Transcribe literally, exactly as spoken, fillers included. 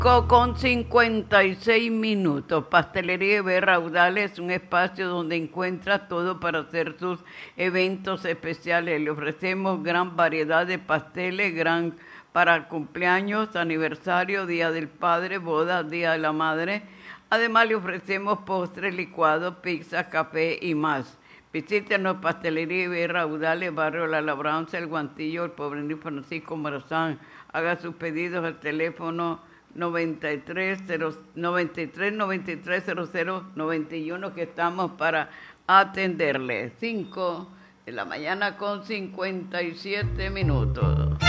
Con cincuenta y seis minutos. Pastelería Iber Raudales es un espacio donde encuentras todo para hacer tus eventos especiales. Le ofrecemos gran variedad de pasteles, gran para cumpleaños, aniversario, Día del Padre, boda, Día de la Madre. Además le ofrecemos postres, licuados, pizza, café y más. Visítenos, Pastelería Iber Raudales, Barrio La Labranza, El Guantillo, el Porvenir Francisco Morazán. Haga sus pedidos al teléfono noventa y tres, noventa y tres, noventa y tres, cero cero, noventa y uno, que estamos para atenderle. cinco de la mañana con cincuenta y siete minutos.